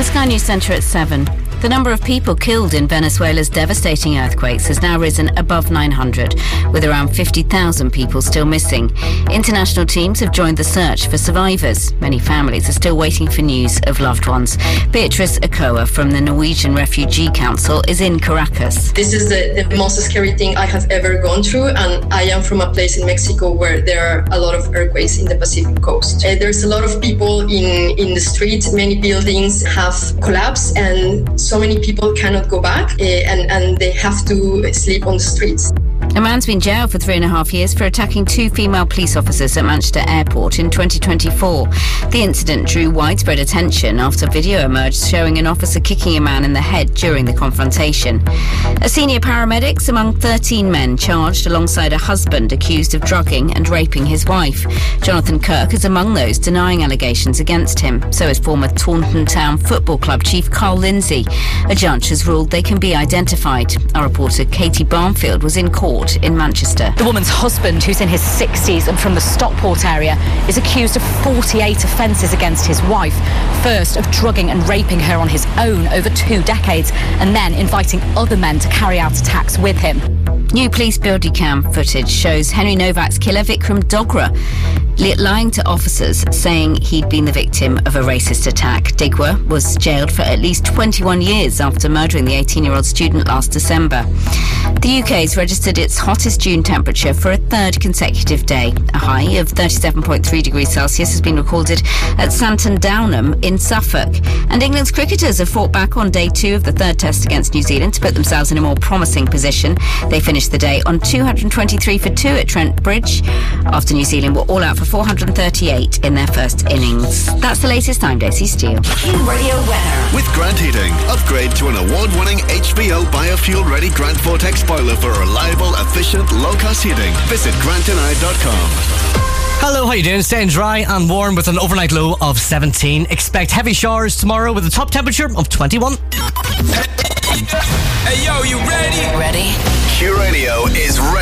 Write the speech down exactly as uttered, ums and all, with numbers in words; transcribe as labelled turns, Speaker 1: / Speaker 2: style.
Speaker 1: the Sky News Centre at seven. The number of people killed in Venezuela's devastating earthquakes has now risen above nine hundred, with around fifty thousand people still missing. International teams have joined the search for survivors. Many families are still waiting for news of loved ones. Beatrice Okoa from the Norwegian Refugee Council is in Caracas.
Speaker 2: This is the, the most scary thing I have ever gone through, and I am from a place in Mexico where there are a lot of earthquakes in the Pacific coast. Uh, there's a lot of people in, in the streets. Many buildings have collapsed, and so many people cannot go back, uh, and, and they have to sleep on the streets.
Speaker 1: A man's been jailed for three and a half years for attacking two female police officers at Manchester Airport in twenty twenty-four. The incident drew widespread attention after video emerged showing an officer kicking a man in the head during the confrontation. A senior paramedic's among thirteen men charged alongside a husband accused of drugging and raping his wife. Jonathan Kirk is among those denying allegations against him. So is former Taunton Town Football Club chief Carl Lindsay. A judge has ruled they can be identified. Our reporter Katie Barnfield was in court in Manchester.
Speaker 3: The woman's husband, who's in his sixties and from the Stockport area, is accused of forty-eight offences against his wife. First, of drugging and raping her on his own over two decades, and then inviting other men to carry out attacks with him.
Speaker 1: New police body cam footage shows Henry Novak's killer Vikram Dogra lying to officers, saying he'd been the victim of a racist attack. Digwa was jailed for at least twenty-one years after murdering the eighteen-year-old student last December. The U K's registered its hottest June temperature for a third consecutive day. A high of thirty-seven point three degrees Celsius has been recorded at Santon Downham in Suffolk. And England's cricketers have fought back on day two of the third test against New Zealand to put themselves in a more promising position. They finished the day on two hundred twenty-three for two at Trent Bridge, after New Zealand were all out for four hundred thirty-eight in their first innings. That's the latest. I'm Daisy Steele.
Speaker 4: Radio weather.
Speaker 5: With Grant Heating, upgrade to an award-winning H V O biofuel-ready Grant Vortex boiler for reliable, efficient, low-cost heating. Visit grant and I dot com.
Speaker 6: Hello, how you doing? Staying dry and warm with an overnight low of seventeen. Expect heavy showers tomorrow with a top temperature of twenty-one.
Speaker 7: Hey, yo, you ready?
Speaker 4: Ready?
Speaker 5: Q Radio is ready.